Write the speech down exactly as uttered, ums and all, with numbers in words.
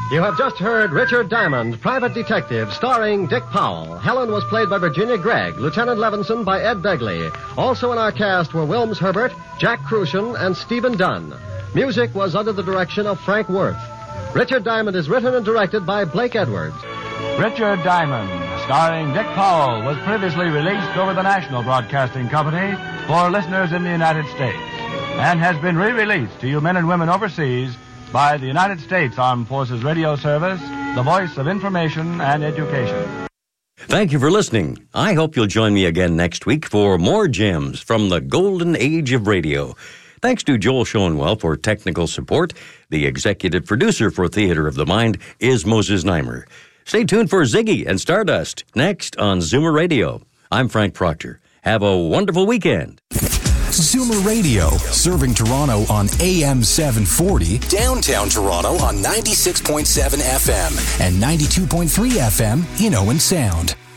You have just heard Richard Diamond, Private Detective, starring Dick Powell. Helen was played by Virginia Gregg, Lieutenant Levinson by Ed Begley. Also in our cast were Wilms Herbert, Jack Crucian, and Stephen Dunn. Music was under the direction of Frank Worth. Richard Diamond is written and directed by Blake Edwards. Richard Diamond, starring Dick Powell, was previously released over the National Broadcasting Company for listeners in the United States and has been re-released to you men and women overseas by the United States Armed Forces Radio Service, the voice of information and education. Thank you for listening. I hope you'll join me again next week for more gems from the golden age of radio. Thanks to Joel Schoenwell for technical support. The executive producer for Theater of the Mind is Moses Neimer. Stay tuned for Ziggy and Stardust next on Zoomer Radio. I'm Frank Proctor. Have a wonderful weekend. Zoomer Radio, serving Toronto on A M seven forty, downtown Toronto on ninety-six point seven F M and ninety-two point three F M in Owen Sound.